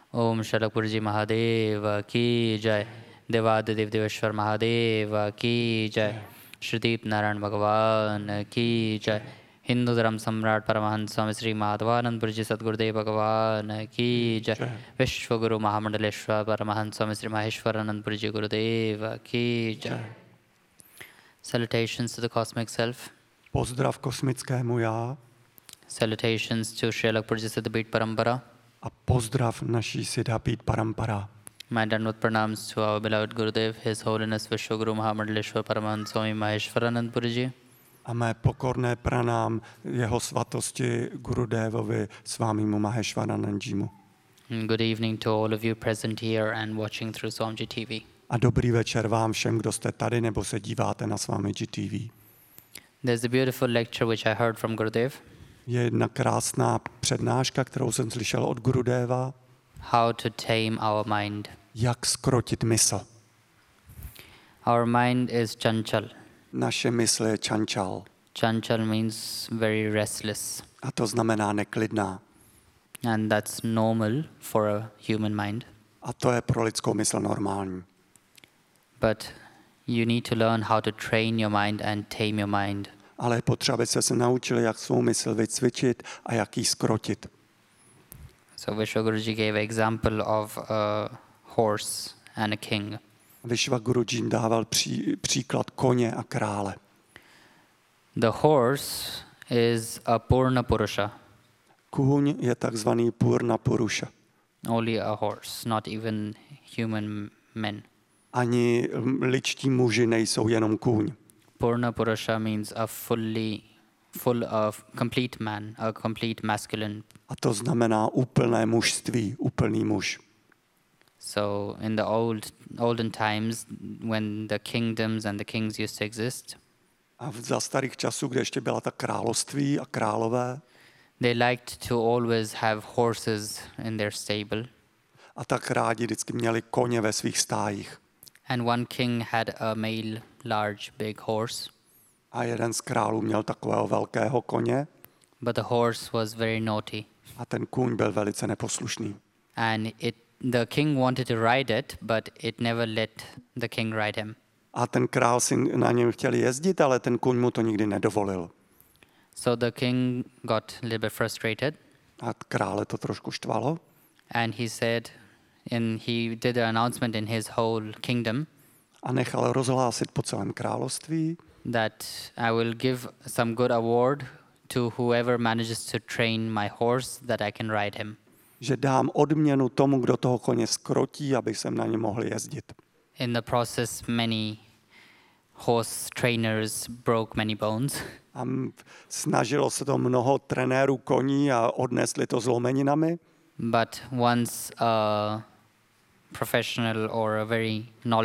ओम शरकपुरजी महादेव की जय। देवादिदेव देवेश्वर महादेव की जय। श्रीदीप नारायण भगवान की जय। हिंदू धर्म सम्राट परमहंस स्वामी श्री माधवानंदपुर जी सद्गुरुदेव भगवान की जय। विश्वगुरु महामंडलेश्वर परमहंस स्वामी श्री माहेश्वरानंदपुर जी गुरुदेव की जय। Salutations to the cosmic self. Pozdrav kosmickému já. Salutations to Srilakpurji Siddhabit Parampara. A pozdrav naší Siddhabit Parampara. My Dandavat pranams to our beloved Gurudev, His Holiness Vishwaguru Mahamandaleshwar Paramahansa Swami Maheshwaranandpurji. A mé pokorné pranám jeho svatosti Gurudevovi Svámimu Maheshwaranandjimu. Good evening to all of you present here and watching through Swamiji TV. A dobrý večer vám všem, kdo jste tady nebo se díváte na Swamiji TV. There's a beautiful lecture which I heard from Gurudev. Je jedna krásná přednáška, kterou jsem slyšel od Gurudeva. How to tame our mind. Jak zkrotit mysl. Our mind is chanchal. Naše mysl je chanchal. Chanchal means very restless. A to znamená neklidná. And that's normal for a human mind. A to je pro lidskou mysl normální. But you need to learn how to train your mind and tame your mind. Ale je potřeba, abyste se naučili, jak svou mysl vycvičit a jak ji zkrotit. So Vishwaguruji gave an example of a horse and a king. Vishwaguruji dával příklad koně a krále. The horse is a Purna Purusha. Kůň je takzvaný Purna Purusha. Only a horse, not even human men. Ani lidští muži nejsou jenom kůň. Purna Purusha means a full of complete man, a complete masculine. A to znamená úplné mužství, úplný muž. So in the olden times, when the kingdoms and the kings used to exist, A za starých časů, kde ještě byla ta království a králové, they liked to always have horses in their stable. a tak rádi vždycky měli koně ve svých stájích. And one king had a male, large, big horse. A jeden z králů měl takového velkého koně, But the horse was very naughty. a ten kůň byl velice neposlušný. And the king wanted to ride it, but it never let the king ride him. A ten král si na něm chtěl jezdit, ale ten kůň mu to nikdy nedovolil. So the king got a little bit frustrated. A krále to trošku štvalo. And he said, and he did an announcement in his whole kingdom A nechal rozhlásit po celém království, that I will give some good award to whoever manages to train my horse that I can ride him. že dám odměnu tomu, kdo toho koně skrotí, aby jsem na něm mohl jezdit. In the process, many horse trainers broke many bones. A snažilo se to mnoho trenérů koní a odnesli to zlomeninami. But once a professional or a very knowledgeable